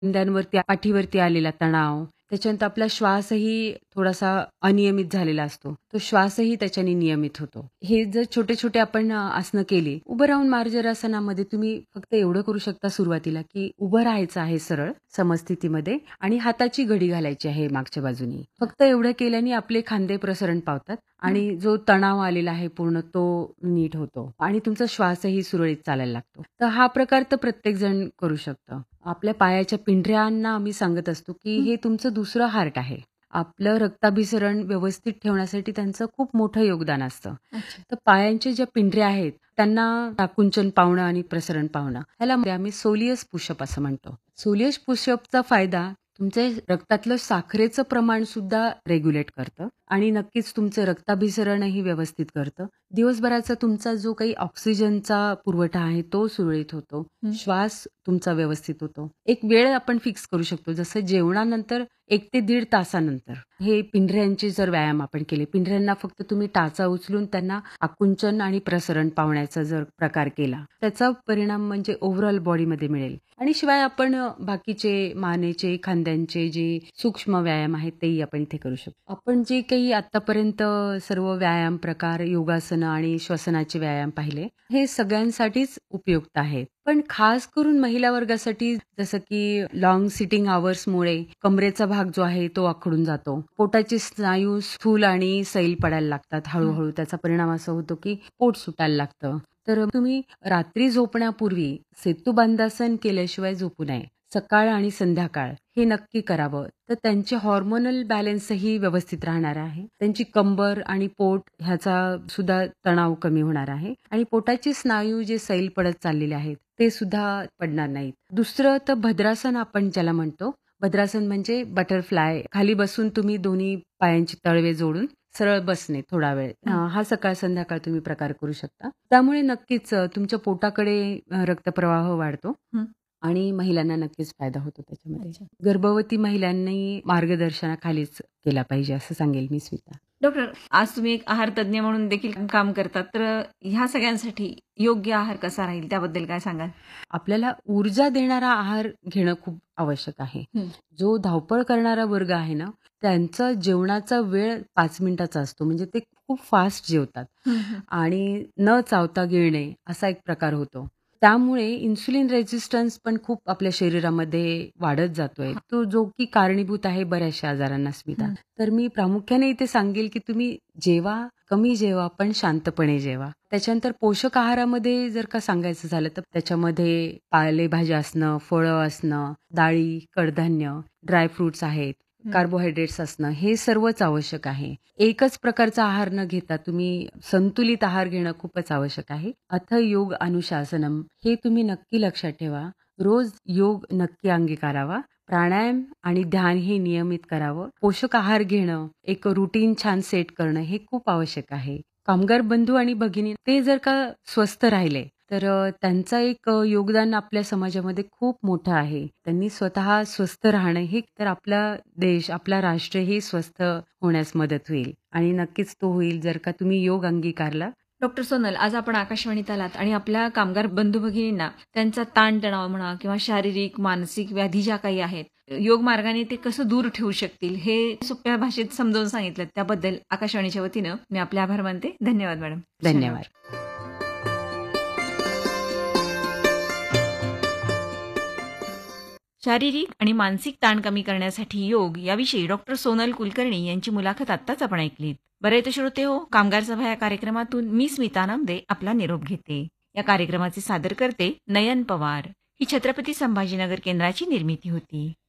खांद्यांवरती, पाठीवरती आलेला तणाव, त्याच्यानंतर आपला श्वासही थोडासा अनियमित झालेला असतो. तो श्वासही त्याच्याने नियमित होतो. हे जर छोटे-छोटे आपण आसनं केली, उभं राहून मार्जरासनामध्ये तुम्ही फक्त एवढं करू शकता सुरुवातीला, की उभं राहायचं आहे सरळ समस्थितीमध्ये आणि हाताची घडी घालायची आहे मागच्या बाजूनी. फक्त एवढं केल्याने आपले खांदे प्रसरण पावतात आणि जो तणाव आलेला आहे पूर्ण तो नीट होतो आणि तुमचा श्वासही सुरळीत चालायला लागतो. तर हा प्रकार तर प्रत्येक जण करू शकतं. आपल्या पायाच्या पिंढऱ्यांना आम्ही सांगत असतो, की हे तुमचं दुसरं हार्ट आहे. आपलं रक्ताभिसरण व्यवस्थित ठेवण्यासाठी त्यांचं खूप मोठं योगदान असतं. तर पायांच्या ज्या पिंढऱ्या आहेत त्यांना आकुंचन पावणं आणि प्रसरण पावणं ह्याला आम्ही सोलियस पुशअप असं म्हणतो. सोलियस पुशअपचा फायदा तुमच्या रक्तातलं साखरेचं प्रमाण सुद्धा रेग्युलेट करतं आणि नक्कीच तुमचं रक्ताभिसरणही व्यवस्थित करतं. दिवसभराचा तुमचा जो काही ऑक्सिजनचा पुरवठा आहे तो सुरळीत होतो. श्वास तुमचा व्यवस्थित होतो. एक वेळ आपण फिक्स करू शकतो, जसं जेवणानंतर 1 ते 1.5 तासानंतर हे पिंढऱ्यांचे जर व्यायाम आपण केले, पिंढऱ्यांना फक्त तुम्ही टाचा उचलून त्यांना आकुंचन आणि प्रसरण पावण्याचा जर प्रकार केला, त्याचा परिणाम म्हणजे ओव्हरऑल बॉडीमध्ये मिळेल. आणि शिवाय आपण बाकीचे मानेचे, खांद्यांचे जे सूक्ष्म व्यायाम आहेत तेही आपण इथे करू शकतो. आपण जे काही आतापर्यंत सर्व व्यायाम प्रकार, योगासनं आणि श्वसनाचे व्यायाम पाहिले, हे सगळ्यांसाठीच उपयुक्त आहेत. पण खास करून महिला वर्गासाठी जसं की लॉंग सिटिंग आवर्समुळे कमरेचा भाग जो आहे तो आखडून जातो. पोटाचे स्नायू स्थूल आणि सैल पडायला लागतात हळूहळू. त्याचा परिणाम असा होतो की पोट सुटायला लागतं. तर तुम्ही रात्री झोपण्यापूर्वी सेतुबंधासन केल्याशिवाय झोपू नये. सकाळ आणि संध्याकाळ हे नक्की करावं. तर त्यांचे हॉर्मोनल बॅलन्सही व्यवस्थित राहणार आहे. त्यांची कंबर आणि पोट ह्याचा सुद्धा तणाव कमी होणार आहे आणि पोटाचे स्नायू जे सैल पडत चाललेले आहेत ते सुद्धा पडणार नाहीत. दुसरं तर भद्रासन आपण ज्याला म्हणतो. भद्रासन म्हणजे बटरफ्लाय. खाली बसून तुम्ही दोन्ही पायांची तळवे जोडून सरळ बसणे थोडा वेळ. हा सकाळ संध्याकाळ तुम्ही प्रकार करू शकता. त्यामुळे नक्कीच तुमच्या पोटाकडे रक्तप्रवाह वाढतो आणि महिलांना नक्कीच फायदा होतो त्याच्यामध्ये. गर्भवती महिलांनी मार्गदर्शनाखालीच केला पाहिजे असं सांगेल मी स्मिता. डॉक्टर, आज तुम्ही एक आहार तज्ज्ञ म्हणून देखील काम करतात, तर ह्या सगळ्यांसाठी योग्य आहार कसा राहील त्याबद्दल काय सांगाल? आपल्याला ऊर्जा देणारा आहार घेणं खूप आवश्यक आहे. जो धावपळ करणारा वर्ग आहे ना, त्यांचा जेवणाचा वेळ 5 मिनिटाचा असतो. म्हणजे ते खूप फास्ट जेवतात आणि न चावता गिळणे असा एक प्रकार होतो. त्यामुळे इन्सुलिन रेझिस्टन्स पण खूप आपल्या शरीरामध्ये वाढत जातोय. तो जो की कारणीभूत आहे बऱ्याचशा आजारांना स्मिता. तर मी प्रामुख्याने इथे सांगेल की तुम्ही जेवा, कमी जेवा पण शांतपणे जेवा. त्याच्यानंतर पोषक आहारामध्ये जर का सांगायचं झालं तर त्याच्यामध्ये पालेभाज्या असणं, फळं असणं, डाळी, कडधान्य, ड्रायफ्रुट्स आहेत, कार्बोहायड्रेट्स असणं हे सर्वच आवश्यक आहे. एकच प्रकारचा आहार न घेता तुम्ही संतुलित आहार घेणं खूपच आवश्यक आहे. अथ योग अनुशासनम हे तुम्ही नक्की लक्षात ठेवा. रोज योग नक्की अंगीकारावा. प्राणायाम आणि ध्यान हे नियमित करावं. पोषक आहार घेणं, एक रुटीन छान सेट करणं हे खूप आवश्यक आहे. कामगार बंधू आणि भगिनी ते जर का स्वस्थ राहिले तर त्यांचं एक योगदान आपल्या समाजामध्ये खूप मोठं आहे. त्यांनी स्वतः स्वस्थ राहणं हे तर आपला देश, आपला राष्ट्र हे स्वस्थ होण्यास मदत होईल आणि नक्कीच तो होईल जर का तुम्ही योग अंगीकारला. डॉक्टर सोनल, आज आपण आकाशवाणीत आलात आणि आपल्या कामगार बंधू भगिनींना त्यांचा ताणतणाव म्हणा किंवा शारीरिक, मानसिक व्याधी ज्या काही आहेत, योग मार्गाने ते कसं दूर ठेवू शकतील हे सोप्या भाषेत समजावून सांगितलं. त्याबद्दल आकाशवाणीच्या वतीनं मी आपले आभार मानते. धन्यवाद मॅडम. धन्यवाद. शारीरिक आणि मानसिक ताण कमी करण्यासाठी योग याविषयी डॉक्टर सोनल कुलकर्णी यांची मुलाखत आत्ताच आपण ऐकलीत. बरे तर श्रोते हो, कामगार सभा या कार्यक्रमातून मी स्मिता नामदे आपला निरोप घेते. या कार्यक्रमाचे सादर करते नयन पवार. ही छत्रपती संभाजीनगर केंद्राची निर्मिती होती.